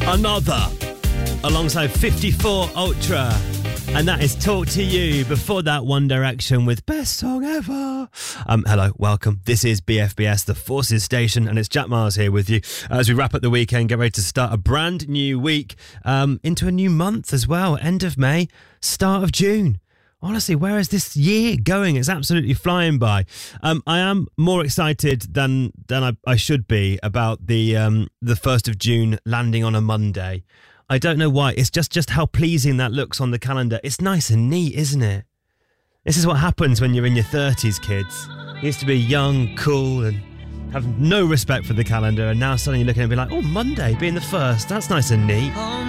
Another, alongside 54 Ultra. And that is Talk to You. Before that, One Direction with Best Song Ever. Hello, welcome. This is BFBS, the Forces Station, and it's Jack Miles here with you as we wrap up the weekend, get ready to start a brand new week, into a new month as well. End of May, start of June. Honestly, where is this year going? It's absolutely flying by. I am more excited than I should be about the 1st of June landing on a Monday. I don't know why. It's just how pleasing that looks on the calendar. It's nice and neat, isn't it? This is what happens when you're in your 30s, kids. You used to be young, cool, and have no respect for the calendar, and now suddenly you're looking at it and be like, oh, Monday being the 1st, that's nice and neat.